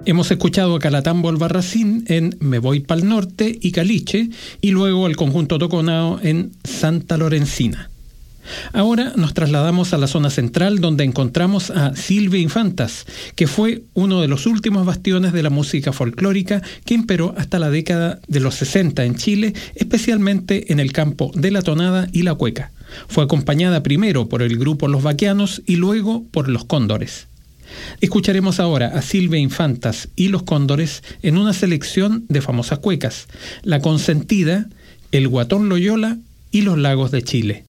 Hemos escuchado a Calatambo Albarracín en Me Voy Pa'l Norte y Caliche, y luego al conjunto Toconao en Santa Lorenzina. Ahora nos trasladamos a la zona central, donde encontramos a Silvia Infantas, que fue uno de los últimos bastiones de la música folclórica que imperó hasta la década de los 60 en Chile, especialmente en el campo de la tonada y la cueca. Fue acompañada primero por el grupo Los Vaqueanos y luego por Los Cóndores. Escucharemos ahora a Silvia Infantas y Los Cóndores en una selección de famosas cuecas: La Consentida, El Guatón Loyola y Los Lagos de Chile.